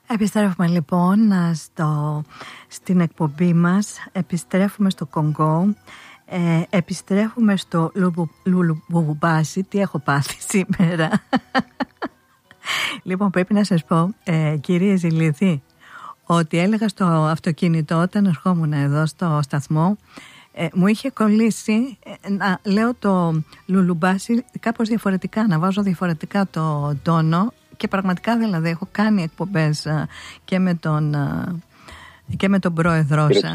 Επιστρέφουμε λοιπόν στην εκπομπή μας. Επιστρέφουμε στο Κονγκό. Επιστρέφουμε στο Λουλουμπάσι. Τι έχω πάθει σήμερα. Λοιπόν, πρέπει να σας πω, κυρία Ζηλίδη, ότι έλεγα στο αυτοκίνητο όταν ερχόμουν εδώ στο σταθμό, μου είχε κολλήσει να λέω το Λουλουμπάσι κάπως διαφορετικά, να βάζω διαφορετικά το τόνο. Και πραγματικά δηλαδή έχω κάνει εκπομπές και με τον πρόεδρό σας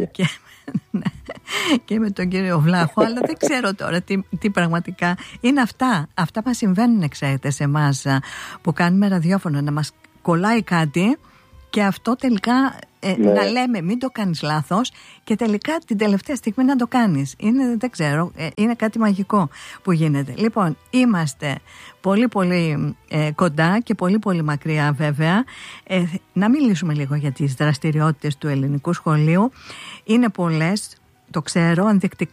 και με τον κύριο Βλάχο, αλλά δεν ξέρω τώρα τι πραγματικά είναι αυτά. Αυτά μας συμβαίνουν, ξέρετε, σε εμάς που κάνουμε ραδιόφωνο, να μας κολλάει κάτι και αυτό τελικά να λέμε μην το κάνεις λάθος και τελικά την τελευταία στιγμή να το κάνεις. Δεν ξέρω, είναι κάτι μαγικό που γίνεται. Λοιπόν, είμαστε πολύ πολύ κοντά και πολύ πολύ μακριά βέβαια. Να μιλήσουμε λίγο για τις δραστηριότητες του ελληνικού σχολείου. Είναι πολλές. Το ξέρω,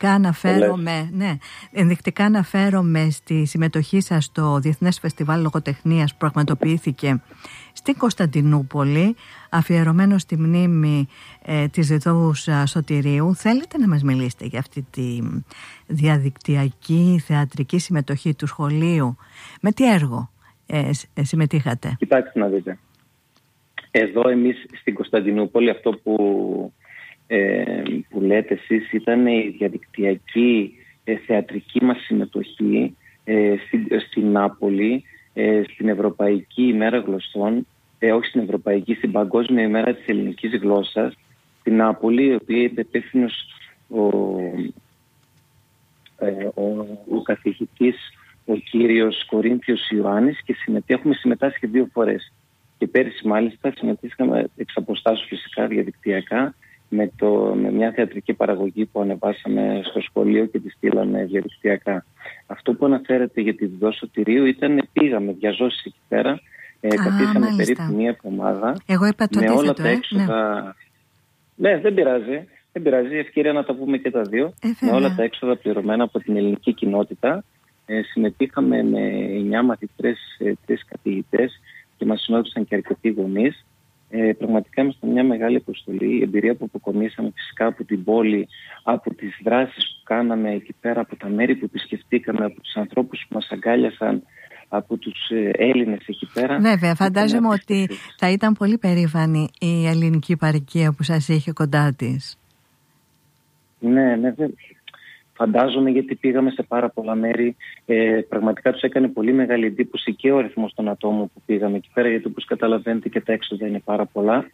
ενδεικτικά αναφέρομαι στη συμμετοχή σας στο Διεθνές Φεστιβάλ Λογοτεχνίας που πραγματοποιήθηκε στην Κωνσταντινούπολη, αφιερωμένο στη μνήμη της Διδόους Σωτηρίου. Θέλετε να μας μιλήσετε για αυτή τη διαδικτυακή θεατρική συμμετοχή του σχολείου? Με τι έργο συμμετείχατε? Κοιτάξτε να δείτε. Εδώ εμείς στην Κωνσταντινούπολη αυτό που λέτε εσείς ήταν η διαδικτυακή θεατρική μας συμμετοχή στην Νάπολη, στην Ευρωπαϊκή ημέρα γλωσσών, όχι στην Ευρωπαϊκή, στην Παγκόσμια ημέρα της ελληνικής γλώσσας στην Νάπολη, η οποία είναι υπεύθυνος ο καθηγητής ο κύριος Κορίνθιος Ιωάννης και έχουμε συμμετάσχει 2 φορές και πέρυσι μάλιστα συμμετείχαμε εξ αποστάσεως φυσικά διαδικτυακά με μια θεατρική παραγωγή που ανεβάσαμε στο σχολείο και τη στείλαμε διαδικτυακά. Αυτό που αναφέρεται για τη Διδό Σωτηρίου πήγαμε διαζώσεις εκεί πέρα, καθίσαμε περίπου 1 εβδομάδα. Εγώ είπα το με όλα τα έξοδα. Ναι, δεν πειράζει, ευκαιρία να τα πούμε και τα δύο. Με όλα τα έξοδα πληρωμένα από την ελληνική κοινότητα. Συμμετείχαμε με 9 μαθητές, 3 καθηγητές και μας συνόδευσαν και αρκετοί γονείς. Πραγματικά είμαστε μια μεγάλη αποστολή. Η εμπειρία που αποκομίσαμε φυσικά από την πόλη, από τις δράσεις που κάναμε εκεί πέρα, από τα μέρη που επισκεφτήκαμε, από τους ανθρώπους που μας αγκάλιασαν, από τους Έλληνες εκεί πέρα. Βέβαια, φαντάζομαι ότι θα ήταν πολύ περήφανη η ελληνική παροικία που σας είχε κοντά της. Ναι, φαντάζομαι, γιατί πήγαμε σε πάρα πολλά μέρη. Πραγματικά τους έκανε πολύ μεγάλη εντύπωση και ο αριθμός των ατόμων που πήγαμε εκεί πέρα, γιατί όπως καταλαβαίνετε και τα έξοδα είναι πάρα πολλά.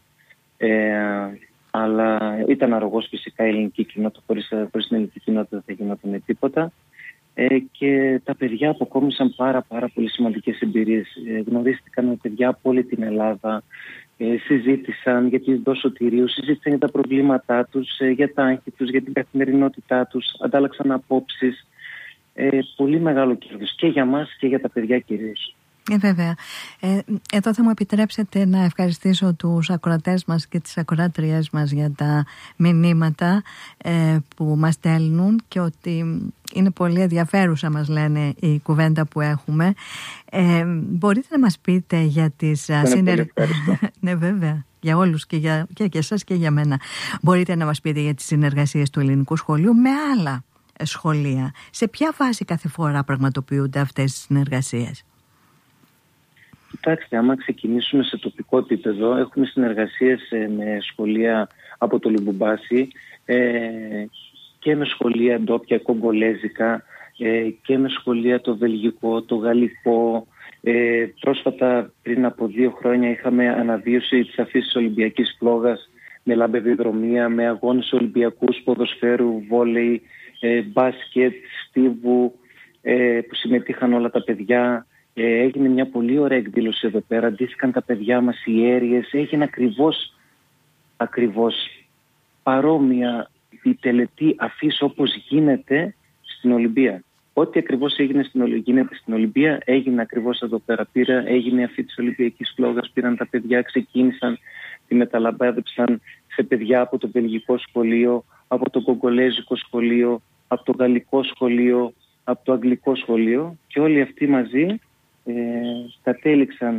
Αλλά ήταν αρρωγός φυσικά η ελληνική κοινότητα, χωρίς την ελληνική κοινότητα δεν θα γινόταν τίποτα. Και τα παιδιά αποκόμισαν πάρα πολύ σημαντικές εμπειρίες. Γνωρίστηκαν με παιδιά από όλη την Ελλάδα, συζήτησαν για τη Διδό Σωτηρίου, συζήτησαν για τα προβλήματά τους, για τα άγχη τους, για την καθημερινότητά τους, αντάλλαξαν απόψεις. Πολύ μεγάλο κέρδος και για μας και για τα παιδιά κυρίως. Βέβαια. Εδώ θα μου επιτρέψετε να ευχαριστήσω τους ακροατές μας και τις ακροάτριές μας για τα μηνύματα που μας στέλνουν και ότι είναι πολύ ενδιαφέρουσα, μας λένε, η κουβέντα που έχουμε. Μπορείτε να μας πείτε για τις συνεργασίες? Ναι, βέβαια, για όλους και για εσάς και για μένα. Μπορείτε να μας πείτε για τις συνεργασίες του ελληνικού σχολείου με άλλα σχολεία? Σε ποια βάση κάθε φορά πραγματοποιούνται αυτές οι συνεργασίες? Κοιτάξτε, άμα ξεκινήσουμε σε τοπικό επίπεδο, έχουμε συνεργασίες με σχολεία από το Λουμπουμπάσι και με σχολεία ντόπια κογκολέζικα και με σχολεία το βελγικό, το γαλλικό. Πρόσφατα, πριν από 2 χρόνια, είχαμε αναβίωση της αφήσης Ολυμπιακής Φλόγας με λαμπεδιδρομία, με αγώνες Ολυμπιακούς, ποδοσφαίρου, βόλεϊ, μπάσκετ, στίβου, που συμμετείχαν όλα τα παιδιά. Έγινε μια πολύ ωραία εκδήλωση εδώ πέρα. Ντύθηκαν τα παιδιά μας οι αίριες. Έγινε ακριβώς παρόμοια η τελετή αφής όπως γίνεται στην Ολυμπία. Ό,τι ακριβώς γίνεται στην Ολυμπία έγινε ακριβώς εδώ πέρα. Έγινε αφή της Ολυμπιακής Φλόγας. Πήραν τα παιδιά, ξεκίνησαν, τη μεταλαμπάδεψαν σε παιδιά από το βελγικό σχολείο, από το κογκολέζικο σχολείο, από το γαλλικό σχολείο, από το αγγλικό σχολείο και όλοι αυτοί μαζί κατέληξαν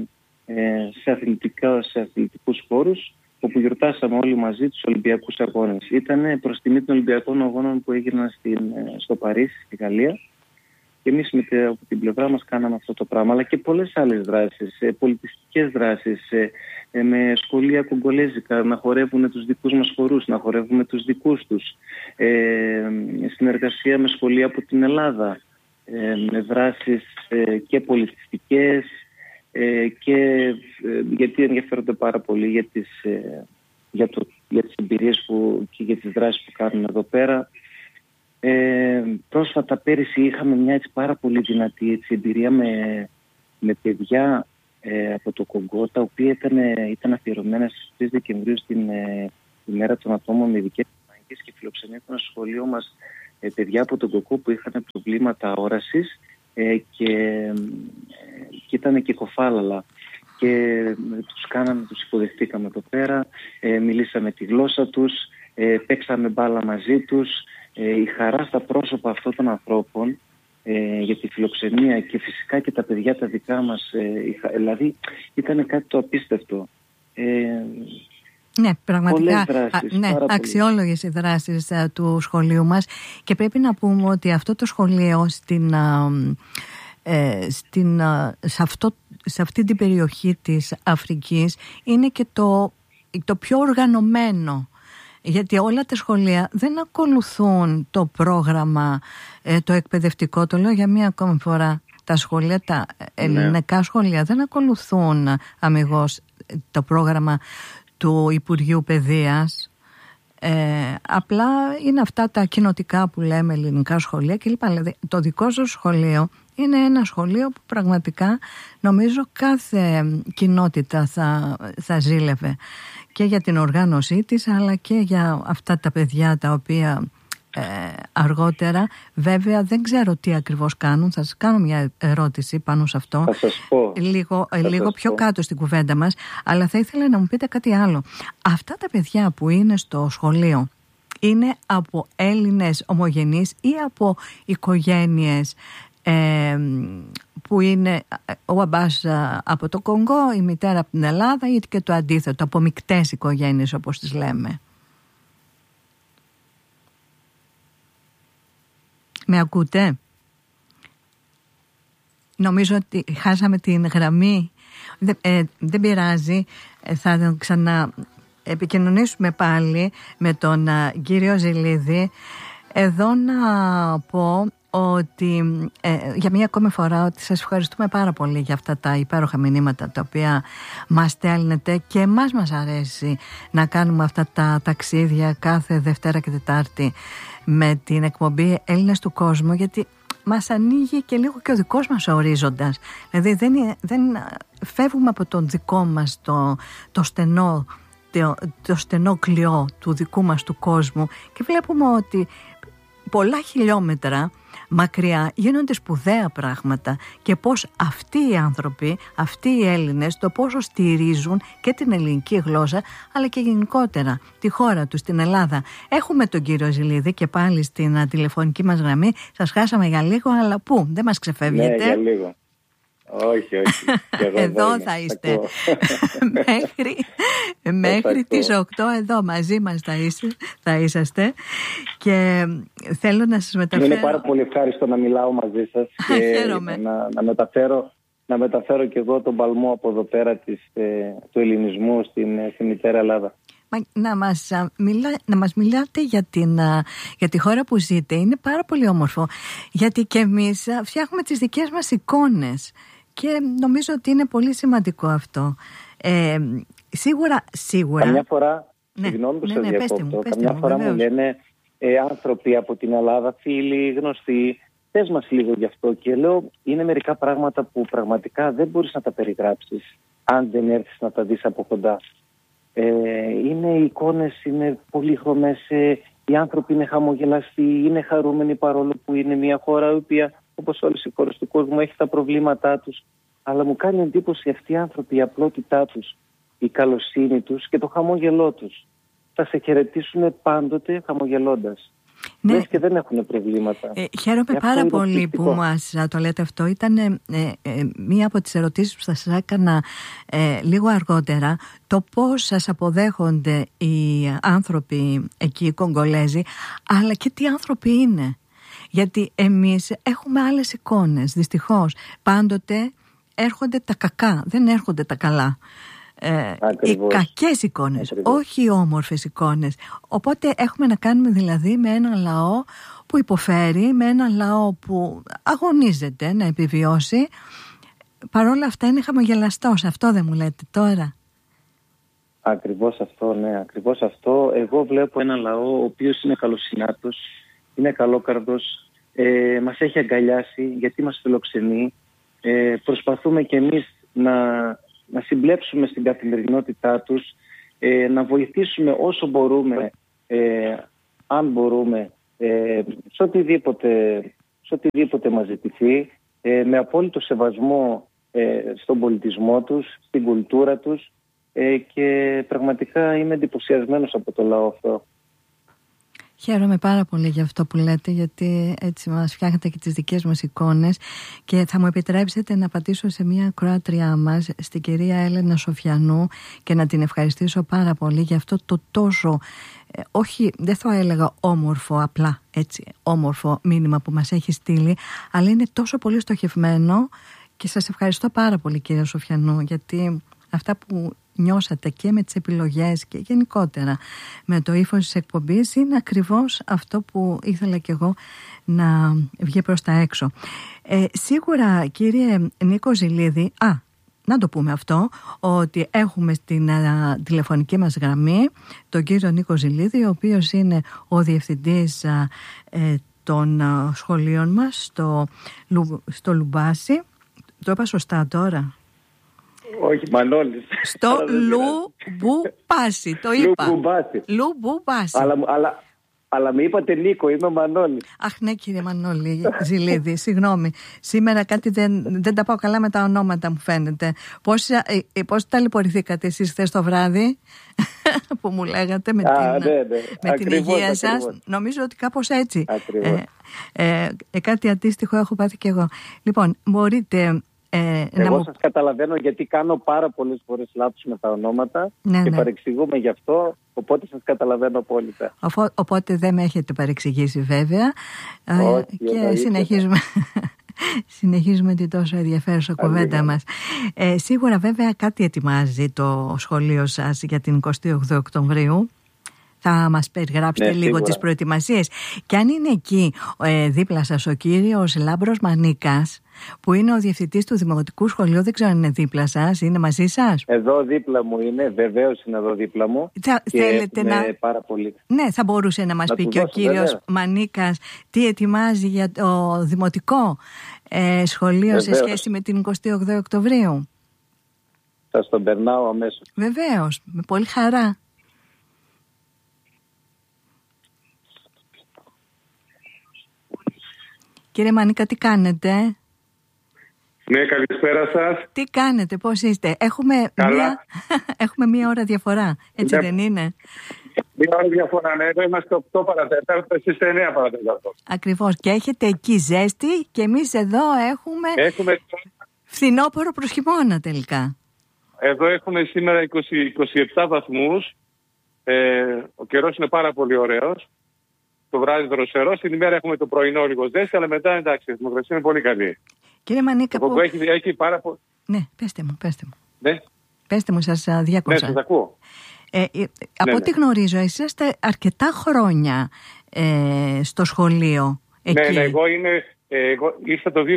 σε αθλητικούς χώρους, όπου γιορτάσαμε όλοι μαζί τους Ολυμπιακούς Αγώνες. Ήταν προς τιμή των Ολυμπιακών Αγώνων που έγιναν στο Παρίσι, στη Γαλλία. Και εμείς από την πλευρά μας κάναμε αυτό το πράγμα, αλλά και πολλές άλλες δράσεις, πολιτιστικές δράσεις, με σχολεία κογκολέζικα, να χορεύουν τους δικούς μας χορούς, να χορεύουμε τους δικούς τους, συνεργασία με σχολεία από την Ελλάδα, με δράσεις και πολιτιστικές, γιατί ενδιαφέρονται πάρα πολύ για τις εμπειρίες και για τις δράσεις που κάνουν εδώ πέρα. Πρόσφατα πέρυσι είχαμε μια πάρα πολύ δυνατή εμπειρία με παιδιά από το Κονγκό, τα οποία ήταν αφιερωμένα στις 3 Δεκεμβρίου στην ημέρα των ατόμων με ειδικές ανάγκες, και φιλοξενήσαμε στο σχολείο μας παιδιά από τον Κονγκό που είχαν προβλήματα όρασης και ήταν και κοφάλαλα, και τους υποδεχτήκαμε εδώ πέρα, μιλήσαμε τη γλώσσα τους, παίξαμε μπάλα μαζί τους. Η χαρά στα πρόσωπα αυτών των ανθρώπων για τη φιλοξενία, και φυσικά και τα παιδιά τα δικά μας, δηλαδή ήταν κάτι το απίστευτο. Ναι, πραγματικά αξιόλογες οι δράσεις του σχολείου μας, και πρέπει να πούμε ότι αυτό το σχολείο σε αυτή την περιοχή της Αφρικής είναι και το πιο οργανωμένο, γιατί όλα τα σχολεία δεν ακολουθούν το πρόγραμμα το εκπαιδευτικό. Το λέω για μία ακόμη φορά, τα σχολεία, τα ελληνικά σχολεία δεν ακολουθούν αμιγώς το πρόγραμμα του Υπουργείου Παιδείας. Απλά είναι αυτά τα κοινοτικά που λέμε, ελληνικά σχολεία κλπ. Δηλαδή, το δικό σου σχολείο είναι ένα σχολείο που πραγματικά νομίζω κάθε κοινότητα θα ζήλευε, και για την οργάνωσή της, αλλά και για αυτά τα παιδιά τα οποία αργότερα, βέβαια δεν ξέρω τι ακριβώς κάνουν. Θα σας κάνω μια ερώτηση πάνω σε αυτό. Θα σας πω. Λίγο πιο κάτω στην κουβέντα μας, αλλά θα ήθελα να μου πείτε κάτι άλλο. Αυτά τα παιδιά που είναι στο σχολείο είναι από Έλληνες ομογενείς ή από οικογένειες που είναι ο μπαμπάς από το Κονγκό, η μητέρα από την Ελλάδα, ή και το αντίθετο, από μικτές οικογένειες όπως τις λέμε? Με ακούτε? Νομίζω ότι χάσαμε την γραμμή. Δεν πειράζει, θα ξαναεπικοινωνήσουμε πάλι με τον κύριο Ζηλίδη. Εδώ να πω ότι για μία ακόμη φορά ότι σας ευχαριστούμε πάρα πολύ για αυτά τα υπέροχα μηνύματα τα οποία μας στέλνετε, και εμάς μας αρέσει να κάνουμε αυτά τα ταξίδια κάθε Δευτέρα και Τετάρτη με την εκπομπή Έλληνες του Κόσμου, γιατί μας ανοίγει και λίγο και ο δικός μας ορίζοντας. Δηλαδή δεν φεύγουμε από τον δικό μας το στενό κλειό του δικού μας του κόσμου, και βλέπουμε ότι πολλά χιλιόμετρα μακριά γίνονται σπουδαία πράγματα, και πώς αυτοί οι άνθρωποι, αυτοί οι Έλληνες, το πόσο στηρίζουν και την ελληνική γλώσσα, αλλά και γενικότερα τη χώρα τους, την Ελλάδα. Έχουμε τον κύριο Ζηλίδη και πάλι στην τηλεφωνική μας γραμμή. Σας χάσαμε για λίγο, αλλά πού, δεν μας ξεφεύγετε? Ναι, για λίγο. Όχι. Εδώ θα είστε. Μέχρι τις 8 εδώ μαζί μας θα είσαστε, και θέλω να σας μεταφέρω. Είναι πάρα πολύ ευχάριστο να μιλάω μαζί σας και να μεταφέρω και εγώ τον παλμό από εδώ πέρα του ελληνισμού στην μητέρα Ελλάδα. Να μας μιλάτε για τη χώρα που ζείτε. Είναι πάρα πολύ όμορφο, γιατί και εμείς φτιάχνουμε τις δικές μας εικόνες, και νομίζω ότι είναι πολύ σημαντικό αυτό. Σίγουρα. Καμιά φορά, συγγνώμη που σας διακόπτω, καμιά φορά μου λένε άνθρωποι από την Ελλάδα, φίλοι, γνωστοί, πες μας λίγο γι' αυτό, και λέω, είναι μερικά πράγματα που πραγματικά δεν μπορείς να τα περιγράψεις αν δεν έρθεις να τα δεις από κοντά. Είναι οι εικόνες, είναι πολύχρωμες, οι άνθρωποι είναι χαμογελαστοί, είναι χαρούμενοι, παρόλο που είναι μια χώρα η οποία, όπως όλες οι χώρες του κόσμου, έχει τα προβλήματά τους, αλλά μου κάνει εντύπωση αυτοί οι άνθρωποι, η απλότητά τους, η καλοσύνη τους και το χαμόγελό τους. Θα σε χαιρετήσουν πάντοτε χαμογελώντας. Ναι. Και δεν έχουν προβλήματα. Χαίρομαι πάρα πολύ που μας το λέτε αυτό. Ήταν μία από τις ερωτήσεις που σας έκανα λίγο αργότερα. Το πώς σας αποδέχονται οι άνθρωποι εκεί, οι Κογκολέζοι, αλλά και τι άνθρωποι είναι. Γιατί εμείς έχουμε άλλες εικόνες, δυστυχώς. Πάντοτε έρχονται τα κακά, δεν έρχονται τα καλά. Οι κακές εικόνες, όχι οι όμορφες εικόνες. Οπότε έχουμε να κάνουμε δηλαδή με έναν λαό που υποφέρει, με έναν λαό που αγωνίζεται να επιβιώσει. Παρόλα αυτά είναι χαμογελαστός. Αυτό δεν μου λέτε τώρα? Ακριβώς αυτό, ναι, ακριβώς αυτό. Εγώ βλέπω έναν λαό ο οποίος είναι καλοσυνάτος, είναι καλόκαρδος, μας έχει αγκαλιάσει γιατί μας φιλοξενεί. Προσπαθούμε κι εμείς να συμπλέψουμε στην καθημερινότητά τους, να βοηθήσουμε όσο μπορούμε, αν μπορούμε, σε οτιδήποτε μας ζητηθεί, με απόλυτο σεβασμό στον πολιτισμό τους, στην κουλτούρα τους, και πραγματικά είμαι εντυπωσιασμένος από το λαό αυτό. Χαίρομαι πάρα πολύ για αυτό που λέτε, γιατί έτσι μας φτιάχνετε και τις δικές μας εικόνες. Και θα μου επιτρέψετε να πατήσω σε μια ακροάτριά μας, στην κυρία Έλενα Σοφιανού, και να την ευχαριστήσω πάρα πολύ για αυτό το τόσο, όχι δεν θα έλεγα όμορφο, απλά έτσι όμορφο μήνυμα που μας έχει στείλει, αλλά είναι τόσο πολύ στοχευμένο. Και σας ευχαριστώ πάρα πολύ, κυρία Σοφιανού, γιατί αυτά που νιώσατε και με τις επιλογές και γενικότερα με το ύφος της εκπομπής είναι ακριβώς αυτό που ήθελα κι εγώ να βγει προς τα έξω. Σίγουρα, κύριε Νίκο Ζηλίδη, να το πούμε αυτό, ότι έχουμε στην τηλεφωνική μας γραμμή τον κύριο Νίκο Ζηλίδη, ο οποίος είναι ο διευθυντής των σχολείων μας στο Λουμπάσι. Το είπα σωστά τώρα? Όχι, Μανώλης. Στο Λουμπάσι, το είπα. Λουμπάσι. Αλλά με είπατε Νίκο, είμαι ο Μανώλης. Αχ, ναι, κύριε Μανώλη Ζηλίδη, συγγνώμη. Σήμερα κάτι δεν τα πάω καλά με τα ονόματα, μου φαίνεται. Πώς ταλαιπωρηθήκατε εσείς χθες το βράδυ που μου λέγατε με την υγεία σας? Ακριβώς. Νομίζω ότι κάπως έτσι. Κάτι αντίστοιχο έχω πάθει κι εγώ. Λοιπόν, μπορείτε... Εγώ σας καταλαβαίνω, γιατί κάνω πάρα πολλές φορές λάθος με τα ονόματα, και παρεξηγούμε γι' αυτό, οπότε σας καταλαβαίνω απόλυτα. Οπότε δεν με έχετε παρεξηγήσει βέβαια. Όχι, και συνεχίζουμε την τόσο ενδιαφέρουσα κουβέντα μας. Σίγουρα βέβαια κάτι ετοιμάζει το σχολείο σας για την 28 Οκτωβρίου. Θα μας περιγράψετε λίγο σίγουρα τις προετοιμασίες. Και αν είναι εκεί δίπλα σας ο κύριος Λάμπρος Μανίκας, που είναι ο διευθυντής του Δημοτικού Σχολείου, δεν ξέρω αν είναι δίπλα σας, είναι μαζί σας? Εδώ δίπλα μου είναι, βεβαίως είναι εδώ δίπλα μου. Θέλετε πάρα πολύ. Ναι, θα μπορούσε να μας πει και ο κύριος Μανίκας τι ετοιμάζει για το Δημοτικό Σχολείο σε σχέση με την 28 Οκτωβρίου. Σας τον περνάω αμέσως. Βεβαίως, με πολύ χαρά. Κύριε Μανίκα, τι κάνετε? Ναι, καλησπέρα σας. Τι κάνετε, πώς είστε? Έχουμε μία ώρα διαφορά, έτσι δεν είναι? Μία ώρα διαφορά, ναι. Εδώ είμαστε 8 παρατέταρτο, εσείς είστε 9 παρατέταρτο. Ακριβώς. Και έχετε εκεί ζέστη και εμείς εδώ έχουμε φθινόπωρο προς χειμώνα τελικά. Εδώ έχουμε σήμερα 27 βαθμούς. Ο καιρός είναι πάρα πολύ ωραίος. Το βράδυ δροσερό, στην ημέρα έχουμε το πρωινό λίγο ζέστη, αλλά μετά εντάξει, η θερμοκρασία είναι πολύ καλή. Κύριε Μανίκα, έχει πάρα πολύ. Ναι, πέστε μου. Ναι. Πέστε μου, σας διακόψα. Ναι, σας ακούω. Από ό,τι γνωρίζω, εσείς είστε αρκετά χρόνια στο σχολείο εκεί. Ναι, εγώ ήρθα το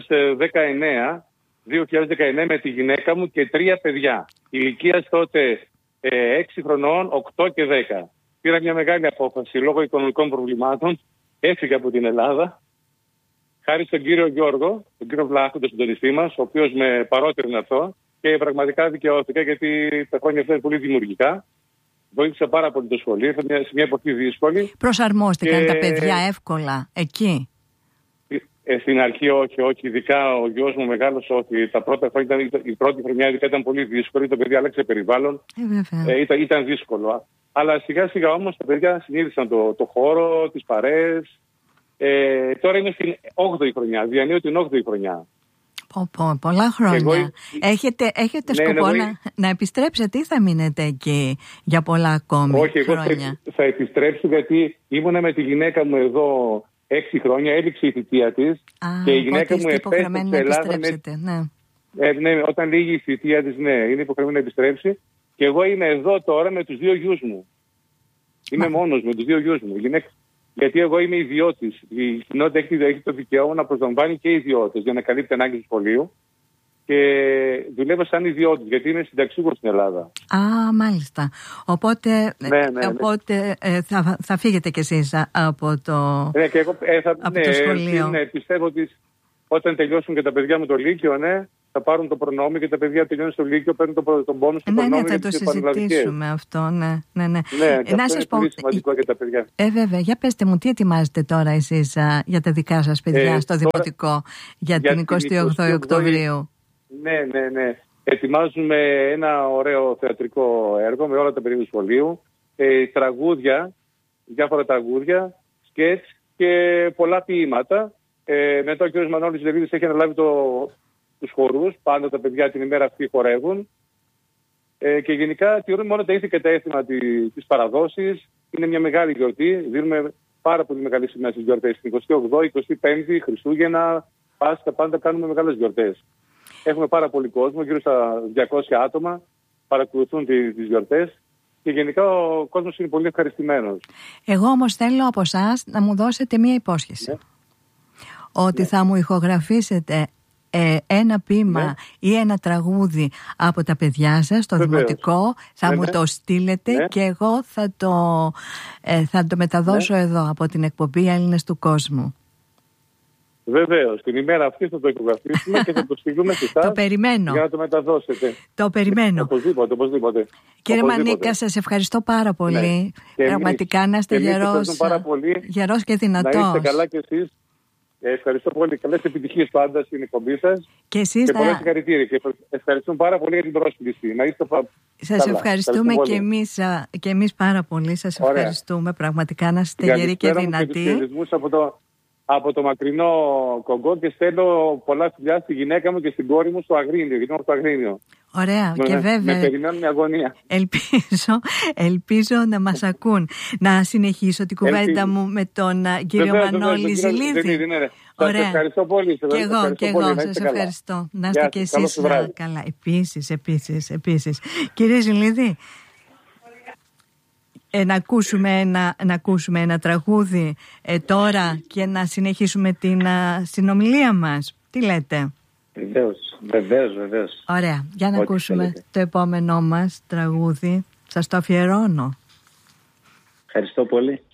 2019 με τη γυναίκα μου και 3 παιδιά. Ηλικίας τότε 6 χρονών, 8 και 10. Πήρα μια μεγάλη απόφαση λόγω οικονομικών προβλημάτων. Έφυγα από την Ελλάδα. Χάρη στον κύριο Γιώργο, τον κύριο Βλάχου, τον συντονιστή μας, ο οποίος με παρότρινε αυτό, και πραγματικά δικαιώθηκα, γιατί τα χρόνια αυτά είναι πολύ δημιουργικά. Βοήθησα πάρα πολύ το σχολείο, ήρθα σε μια εποχή δύσκολη. Προσαρμόστηκαν τα παιδιά εύκολα εκεί? Στην αρχή όχι, ειδικά ο γιος μου μεγάλος, όχι. Τα πρώτα χρόνια η πρώτη χρονιά ειδικά ήταν πολύ δύσκολη, το παιδί άλλαξε περιβάλλον. Ήταν δύσκολο. Αλλά σιγά σιγά όμως τα παιδιά συνήθισαν το χώρο, τις παρέες. Τώρα είμαι στην 8η χρονιά, διανύω την 8η χρονιά. Πολλά χρόνια. Έχετε σκοπό να επιστρέψετε ή θα μείνετε εκεί για πολλά ακόμη? Όχι, χρόνια? Εγώ θα επιστρέψω, γιατί ήμουνα με τη γυναίκα μου εδώ 6 χρόνια, έληξε η θητεία της και η γυναίκα μου επέστρεψε σε Ελλάδα. Ναι, όταν λύγει η θητεία της, ναι, είναι υποχρεωμένη να επιστρέψει. Και εγώ είμαι εδώ τώρα με τους 2 γιους μου. Είμαι μόνος με τους 2 γιους μου. Γιατί εγώ είμαι ιδιώτης. Η κοινότητα έχει το δικαίωμα να προσλαμβάνει και ιδιώτες για να καλύπτει ανάγκες του σχολείου. Και δουλεύω σαν ιδιώτης, γιατί είμαι συνταξιούχος στην Ελλάδα. Μάλιστα. Οπότε, θα φύγετε κι εσείς από το, και εγώ, το σχολείο. Πιστεύω ότι όταν τελειώσουν και τα παιδιά μου το Λύκειο, θα πάρουν το προνόμιο και τα παιδιά τελειώνουν στο Λύκειο, παίρνουν τον πόνους στο προνόμιο. Ναι, θα το συζητήσουμε αυτό. Ναι. Να σας πω, είναι σημαντικό για τα παιδιά. Βέβαια, για πέστε μου, τι ετοιμάζετε τώρα εσείς για τα δικά σας παιδιά στο Δημοτικό για την 28η Οκτωβρίου? Ναι. Ετοιμάζουμε ένα ωραίο θεατρικό έργο με όλα τα παιδιά του σχολείου, τραγούδια, διάφορα τραγούδια, σκέτς και πολλά ποίηματα. Μετά ο κ. Μανώλης Λεβίδης έχει αναλάβει τους χορούς. Πάντα τα παιδιά την ημέρα αυτή χορεύουν. Και γενικά τηρούμε όλα τα ήθη και τα έθιμα της παραδόσης. Είναι μια μεγάλη γιορτή. Δίνουμε πάρα πολύ μεγάλη σημασία στις γιορτές. Την 28η, 25η, Χριστούγεννα, Πάσχα, πάντα κάνουμε μεγάλες γιορτές. Έχουμε πάρα πολύ κόσμο, γύρω στα 200 άτομα παρακολουθούν τις γιορτές. Και γενικά ο κόσμος είναι πολύ ευχαριστημένος. Εγώ όμως θέλω από εσάς να μου δώσετε μία υπόσχεση. Ότι θα μου ηχογραφήσετε ένα ποίημα ή ένα τραγούδι από τα παιδιά σας στο Δημοτικό, θα μου το στείλετε και εγώ θα το μεταδώσω εδώ από την εκπομπή Έλληνες του Κόσμου. Βεβαίως, την ημέρα αυτή θα το ηχογραφήσουμε και θα το στείλουμε σε εσάς. Το περιμένω. Για να το μεταδώσετε. Το περιμένω. Οπωσδήποτε. Κύριε Μανίκα, σας ευχαριστώ πάρα πολύ. Πραγματικά να είστε γερός και δυνατός. Να είστε καλά κι εσείς. Ευχαριστώ πολύ. Καλές επιτυχίες πάντα στην εκπομπή σας. Και εσείς πολλά συγχαρητήρια. Και ευχαριστούμε πάρα πολύ για την πρόσκληση. Να είστε σας ευχαριστούμε και εμείς πάρα πολύ. Σας ευχαριστούμε πραγματικά, να είστε γεροί και δυνατοί. Από το μακρινό Κογκό και στέλνω πολλά φιλιά στη γυναίκα μου και στην κόρη μου στο Αγρίνιο, γιατί είμαι στο Αγρίνιο. Ωραία, και βέβαια. Με περιμένουν με αγωνία. Ελπίζω να μας ακούν. Να συνεχίσω την κουβέντα μου με τον κύριο Μανώλη Ζηλίδη. Ωραία. Σας ευχαριστώ πολύ. Και εγώ σας ευχαριστώ. Να είστε και εσείς καλά. Επίσης. Κύριε Ζηλίδη, να ακούσουμε ένα τραγούδι τώρα και να συνεχίσουμε την συνομιλία μας. Τι λέτε? Βεβαίως. Ωραία, για να ακούσουμε το επόμενό μας τραγούδι. Σας το αφιερώνω. Ευχαριστώ πολύ.